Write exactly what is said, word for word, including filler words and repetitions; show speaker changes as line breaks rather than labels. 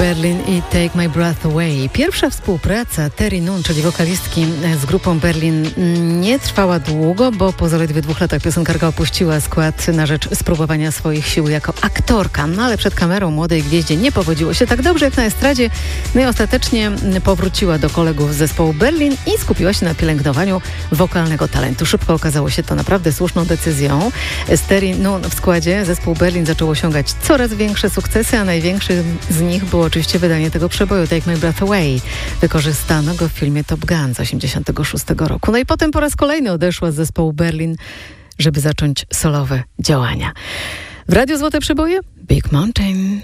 Berlin i Take My Breath Away. Pierwsza współpraca Terry Nunn, czyli wokalistki z grupą Berlin, nie trwała długo, bo po zaledwie dwóch latach piosenkarka opuściła skład na rzecz spróbowania swoich sił jako aktorka. No ale przed kamerą młodej gwieździe nie powodziło się tak dobrze jak na estradzie. No i ostatecznie powróciła do kolegów z zespołu Berlin i skupiła się na pielęgnowaniu wokalnego talentu. Szybko okazało się to naprawdę słuszną decyzją. Z Terry Nunn w składzie zespół Berlin zaczął osiągać coraz większe sukcesy, a największym z nich było oczywiście wydanie tego przeboju Take My Breath Away, wykorzystanego w filmie Top Gun z osiemdziesiątego szóstego roku. No i potem po raz kolejny odeszła z zespołu Berlin, żeby zacząć solowe działania. W Radiu Złote Przeboje Big Mountain.